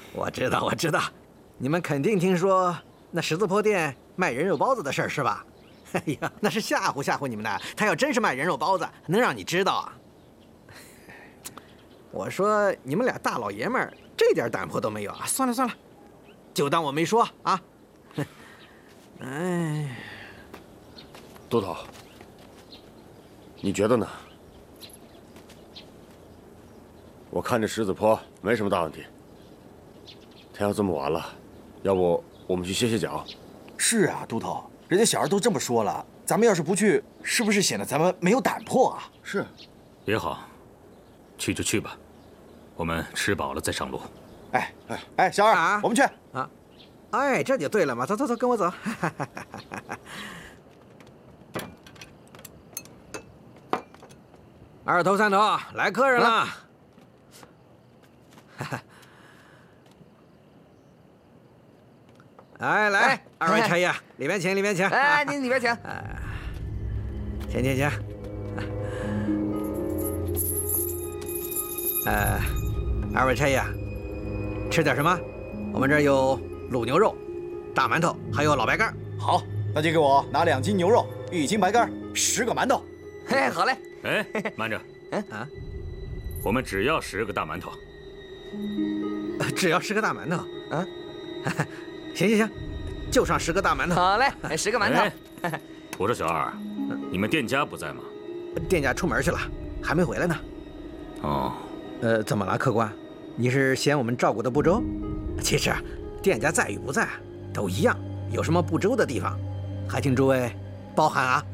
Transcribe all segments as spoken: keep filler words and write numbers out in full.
我知道，我知道，你们肯定听说那十字坡店卖人肉包子的事儿是吧？哎呀，那是吓唬吓唬你们的。他要真是卖人肉包子，能让你知道啊？我说你们俩大老爷们儿这点胆魄都没有啊！算了算了，就当我没说啊。哎， 都头，你觉得呢？我看这十字坡没什么大问题。天要这么晚了，要不我们去歇歇脚？ 是啊，都头，人家小孩都这么说了，咱们要是不去，是不是显得咱们没有胆魄啊？ 是， 也好，去就去吧，我们吃饱了再上路。 哎哎哎，小二，啊、我们去啊！哎，这就对了嘛，走走走，跟我走。二头三头，来客人了。啊哎，来，哎、二位差役，里边请，里边请。 哎，您里边请。 请请请。呃，二位差役，吃点什么？我们这儿有卤牛肉、大馒头，还有老白干。 好，那就给我拿两斤牛肉，一斤白干，十个馒头。 嘿，好嘞。 哎，慢着。 嗯啊， 我们只要十个大馒头。 只要十个大馒头。 啊， 行行行，就上十个大馒头。 好嘞，十个馒头。 哎、我说小二，你们店家不在吗？ 店家出门去了，还没回来呢。 哦， 呃，怎么了，客官？你是嫌我们照顾的不周？其实，店家在与不在都一样，有什么不周的地方，还请诸位包涵啊。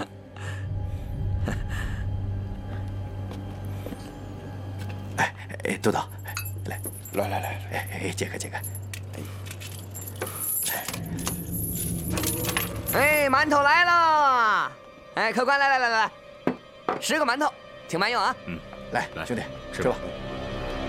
哎哎，豆豆，来来来来，哎哎，解开解开。 哎，馒头来了！哎，客官，来来来来，十个馒头，挺慢用啊。 嗯， 来，兄弟， 吃吧。